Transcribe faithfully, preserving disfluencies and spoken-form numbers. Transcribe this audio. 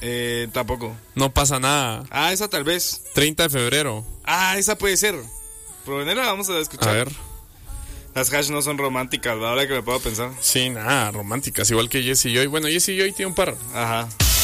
Eh, tampoco. No pasa nada. Ah, esa tal vez. treinta de febrero. Ah, esa puede ser. Pero la vamos a escuchar. A ver. Las hash no son románticas, ahora que me puedo pensar. Sí, nada, románticas. Igual que Jesse Joy. Bueno, Jesse Joy tiene un par. Ajá.